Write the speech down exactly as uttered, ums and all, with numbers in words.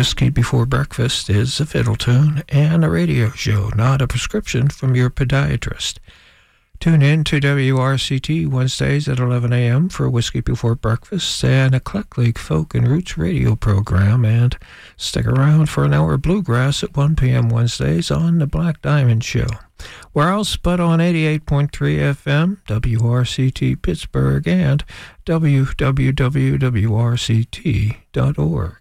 Whiskey Before Breakfast is a fiddle tune and a radio show, not a prescription from your podiatrist. Tune in to W R C T Wednesdays at eleven a.m. for Whiskey Before Breakfast, an eclectic folk and roots radio program, and stick around for an hour of bluegrass at one p.m. Wednesdays on The Black Diamond Show. Where else but on eighty-eight point three F M, W R C T Pittsburgh, and w w w dot w r c t dot org.